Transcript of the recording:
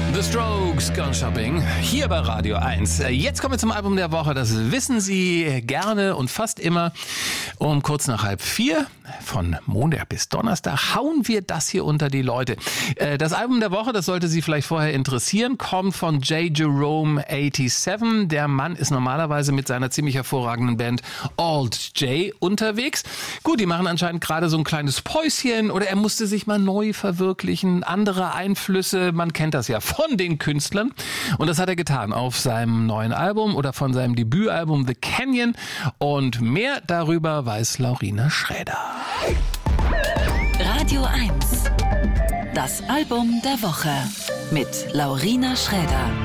The Strokes, Gone Shopping, hier bei Radio 1. Jetzt kommen wir zum Album der Woche. Das wissen Sie gerne und fast immer um kurz nach 3:30. Von Montag bis Donnerstag hauen wir das hier unter die Leute. Das Album der Woche, das sollte Sie vielleicht vorher interessieren, kommt von J. Jerome 87. Der Mann ist normalerweise mit seiner ziemlich hervorragenden Band Alt J unterwegs. Gut, die machen anscheinend gerade so ein kleines Päuschen oder er musste sich mal neu verwirklichen, andere Einflüsse, man kennt das ja von den Künstlern. Und das hat er getan auf seinem neuen Album oder von seinem Debütalbum The Canyon. Und mehr darüber weiß Laurina Schräder. Radio 1. Das Album der Woche mit Laurina Schräder.